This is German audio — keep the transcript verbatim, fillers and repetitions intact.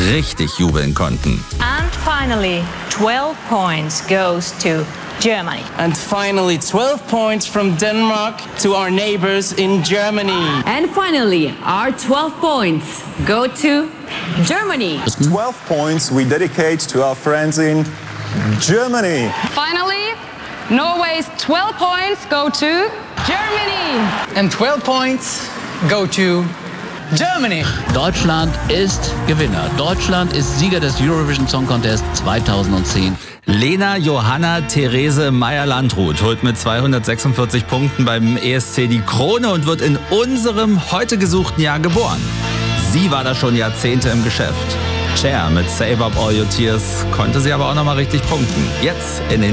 richtig jubeln konnten. And finally, twelve points goes to Germany. And finally, twelve points from Denmark to our neighbors in Germany. And finally, our twelve points go to Germany. twelve points we dedicate to our friends in Germany. Finally, Norway's twelve points go to Germany. And twelve points go to Germany. Deutschland ist Gewinner. Deutschland ist Sieger des Eurovision Song Contest zweitausendzehn. Lena Johanna Therese Meyer-Landrut holt mit zweihundertsechsundvierzig Punkten beim E S C die Krone und wird in unserem heute gesuchten Jahr geboren. Sie war da schon Jahrzehnte im Geschäft. Cher mit Save Up All Your Tears konnte sie aber auch noch mal richtig punkten. Jetzt in den